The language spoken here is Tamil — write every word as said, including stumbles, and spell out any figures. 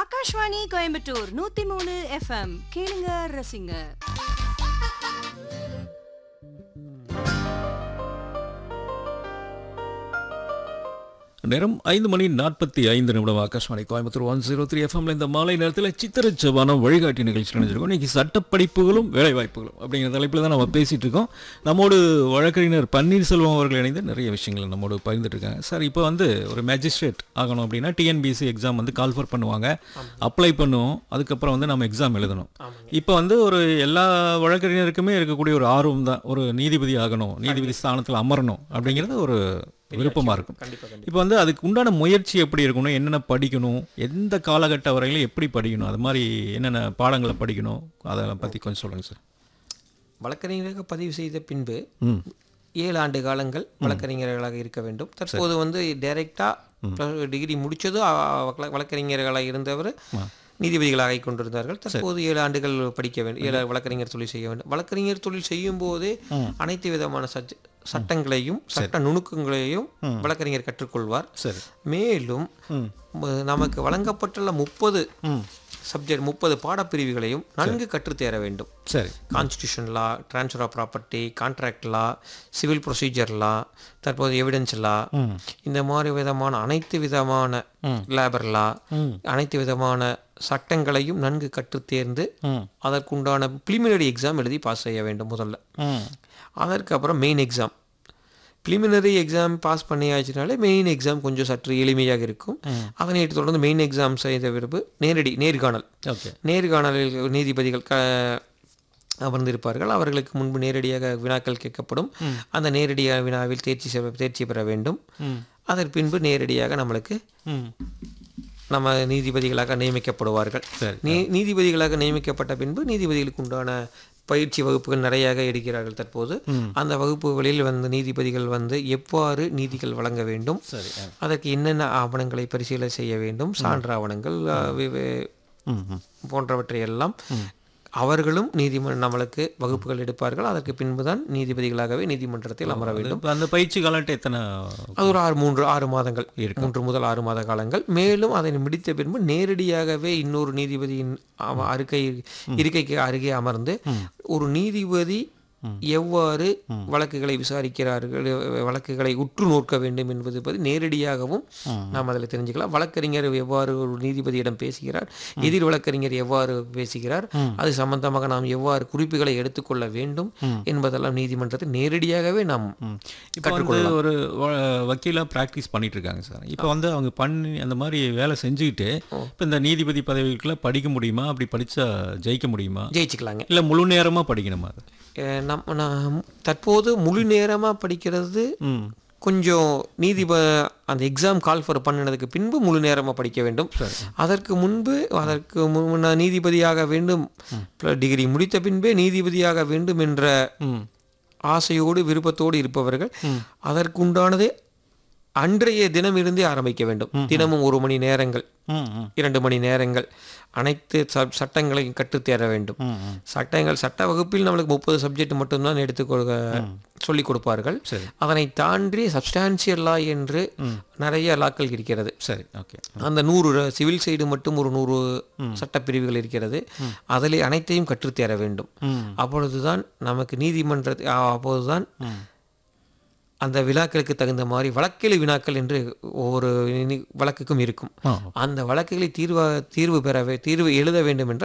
ஆகாஷ்வாணி கோயம்புத்தூர் நூத்தி மூணு எஃப்எம் கேளுங்க ரசிங்க. நேரம் ஐந்து மணி நாற்பத்தி ஐந்து நிமிடம். Akashvani Coimbatore one zero three எஃப்எம்ல இந்த மாலை நேரத்தில் சித்திர ஜபானம் வழிகாட்டி நிகழ்ச்சி நினைச்சிருக்கோம். இன்றைக்கி சட்டப்படிப்புகளும் வேலைவாய்ப்புகளும் அப்படிங்கிற தலைப்பில் தான் நம்ம பேசிகிட்டு இருக்கோம். நம்மோடு வழக்கறிஞர் பன்னீர்செல்வம் அவர்கள் இணைந்து நிறைய விஷயங்களை நம்மோடு பகிர்ந்துட்டு இருக்காங்க. சார், இப்போ வந்து ஒரு மேஜிஸ்ட்ரேட் ஆகணும் அப்படின்னா டிஎன்பிஎஸ்சி எக்ஸாம் வந்து கால்ஃபர் பண்ணுவாங்க, அப்ளை பண்ணுவோம், அதுக்கப்புறம் வந்து நம்ம எக்ஸாம் எழுதணும். இப்போ வந்து ஒரு எல்லா வழக்கறிஞருக்குமே இருக்கக்கூடிய ஒரு ஆர்வம் தான், ஒரு நீதிபதி ஆகணும், நீதிபதி ஸ்தானத்தில் அமரணும் அப்படிங்கிறது ஒரு விருப்பமாக இருக்கும். இப்போ வந்து அதுக்கு உண்டான முயற்சி எப்படி இருக்கணும், என்னென்ன படிக்கணும், எந்த காலகட்ட வரையிலும் எப்படி படிக்கணும், அது மாதிரி என்னென்ன பாடங்களை படிக்கணும், அதை பற்றி கொஞ்சம் சொல்லுங்கள் சார். வழக்கறிஞராக பதிவு செய்த பின்பு ஏழு ஆண்டு காலங்கள் வழக்கறிஞர்களாக இருக்க வேண்டும். தற்போது வந்து டைரெக்டாக டிகிரி முடித்ததும் வழக்கறிஞர்களாக இருந்தவர் நீதிபதிகளாக கொண்டிருந்தார்கள். தற்போது ஏழு ஆண்டுகள் படிக்க வேண்டும், ஏழு வழக்கறிஞர் தொழில் செய்ய வேண்டும். வழக்கறிஞர் தொழில் செய்யும் போதே அனைத்து விதமான சட்ட சட்டங்களையும் சட்ட நுணுக்கங்களையும் வழக்கறிஞர் கற்றுக்கொள்வார். மேலும் நமக்கு வழங்கப்பட்டுள்ள முப்பது சப்ஜெக்ட் முப்பது பாடப்பிரிவுகளையும் நன்கு கற்றுத்தேர வேண்டும். சரி, constitution law, transfer of property, contract law, civil procedure லா, தற்போது எவிடன்ஸ் லா, இந்த மாதிரி விதமான அனைத்து விதமான லேபர் லா, அனைத்து விதமான சட்டங்களையும் நன்கு கற்றுத்தேர்ந்து அதற்குண்டான ப்ரிலிமினரி எக்ஸாம் எழுதி பாஸ் செய்ய வேண்டும் முதல்ல. அதற்கப்புறம் main exam. Preliminary exam pass பண்ணியாச்சுனாலே main exam கொஞ்சம் சற்று எளிமையாக இருக்கும். அதனை தொடர்ந்து மெயின் எக்ஸாம் செய்த பிறகு நேரடி நேர்காணல். நேர்காணலில் நீதிபதிகள் க அமர்ந்திருப்பார்கள். அவர்களுக்கு முன்பு நேரடியாக வினாக்கள் கேட்கப்படும். அந்த நேரடியாக வினாவில் தேர்ச்சி தேர்ச்சி பெற வேண்டும். அதன் பின்பு நேரடியாக நம்மளுக்கு நம்ம நீதிபதிகளாக நியமிக்கப்படுவார்கள். நீ நீதிபதிகளாக நியமிக்கப்பட்ட பின்பு நீதிபதிகளுக்கு உண்டான பயிற்சி வகுப்புகள் நிறையாக எடுக்கிறார்கள். தற்போது அந்த வகுப்புகளில் வந்து நீதிபதிகள் வந்து எவ்வாறு நீதிகள் வழங்க வேண்டும், அதற்கு என்னென்ன ஆவணங்களை பரிசீலனை செய்ய வேண்டும், சான்று ஆவணங்கள் போன்றவற்றை எல்லாம் அவர்களும் நீதிமன்ற நம்மளுக்கு வகுப்புகள் எடுப்பார்கள். அதற்கு பின்புதான் நீதிபதிகளாகவே நீதிமன்றத்தில் அமர வேண்டும். அந்த பயிற்சி காலத்தை எத்தனை? அது ஒரு ஆறு மூன்று ஆறு மாதங்கள், மூன்று முதல் ஆறு மாத காலங்கள். மேலும் அதை முடித்த பின்பு நேரடியாகவே இன்னொரு நீதிபதியின் இருக்கை இருக்கைக்கு அருகே அமர்ந்து ஒரு நீதிபதி எவ்வாறு வழக்குகளை விசாரிக்கிறார்கள், வழக்குகளை உற்று நோக்க வேண்டும் என்பது பற்றி நேரடியாகவும் நாம் அதில் தெரிஞ்சுக்கலாம். வழக்கறிஞர் எவ்வாறு ஒரு நீதிபதியிடம் பேசுகிறார், எதிர் வழக்கறிஞர் எவ்வாறு பேசுகிறார், அது சம்பந்தமாக நாம் எவ்வாறு குறிப்புகளை எடுத்துக்கொள்ள வேண்டும் என்பதெல்லாம் நீதிமன்றத்தில் நேரடியாகவே நாம் கற்றுக்கொள்ளலாம். ஒரு வக்கீலாக ப்ராக்டிஸ் பண்ணிட்டு இருக்காங்க சார். இப்போ வந்து அவங்க பண்ணி அந்த மாதிரி வேலை செஞ்சுக்கிட்டு இப்போ இந்த நீதிபதி பதவிக்குள்ள படிக்க முடியுமா? அப்படி படித்தா ஜெயிக்க முடியுமா? ஜெயிச்சுக்கலாங்க. இல்லை முழு நேரமாக படிக்கணுமா? அது நம்ம நான் தற்போது முழு நேரமாக படிக்கிறது கொஞ்சம் நீதிப அந்த எக்ஸாம் கால்ஃபர் பண்ணினதுக்கு பின்பு முழு நேரமாக படிக்க வேண்டும். அதற்கு முன்பு அதற்கு முன்ன நீதிபதியாக வேண்டும், டிகிரி முடித்த பின்பே நீதிபதியாக வேண்டும் என்ற ஆசையோடு விருப்பத்தோடு இருப்பவர்கள் அதற்குண்டானதே அன்றைய தினம் இருந்தே ஆரம்பிக்க வேண்டும். தினமும் ஒரு மணி நேரங்கள், இரண்டு மணி நேரங்கள் அனைத்து சட்டங்களையும் கற்றுத்தேர வேண்டும். சட்டங்கள் சட்ட வகுப்பில் நம்மளுக்கு முப்பது சப்ஜெக்ட் மட்டும்தான் எடுத்து சொல்லிக் கொடுப்பார்கள். அதனை தாண்டி சப்ஸ்டான்சியல் லா என்று நிறைய லாக்கள் இருக்கிறது. சரி, ஓகே. அந்த நூறு சிவில் சைடு மட்டும் ஒரு நூறு சட்டப்பிரிவுகள் இருக்கிறது. அதில் அனைத்தையும் கற்றுத்தேர வேண்டும். அப்பொழுதுதான் நமக்கு நீதிமன்ற அப்போதுதான் அந்த வினாக்களுக்கு தகுந்த மாதிரி வழக்கில் வினாக்கள் என்று ஒவ்வொரு வழக்குக்கும் இருக்கும். அந்த வழக்குகளை தீர்வா தீர்வு பெறவே தீர்வு எழுத வேண்டும் என்ற